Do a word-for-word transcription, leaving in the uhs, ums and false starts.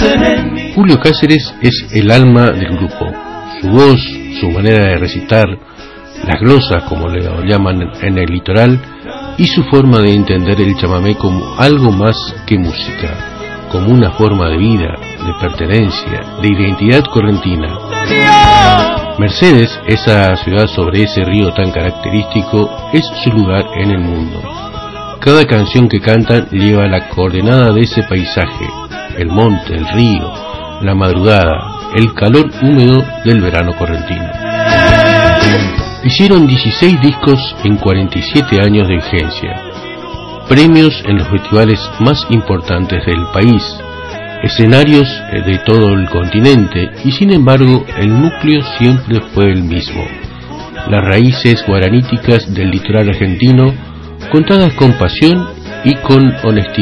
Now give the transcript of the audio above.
Julio Cáceres es el alma del grupo. Su voz, su manera de recitar, las glosas como le llaman en el litoral, y su forma de entender el chamamé como algo más que música, como una forma de vida, de pertenencia, de identidad correntina. Mercedes, esa ciudad sobre ese río tan característico, es su lugar en el mundo. Cada canción que cantan lleva la coordenada de ese paisaje, el monte, el río, la madrugada, el calor húmedo del verano correntino. Hicieron dieciséis discos en cuarenta y siete años de vigencia, premios en los festivales más importantes del país, escenarios de todo el continente, y sin embargo el núcleo siempre fue el mismo: las raíces guaraníticas del litoral argentino, contadas con pasión y con honestidad.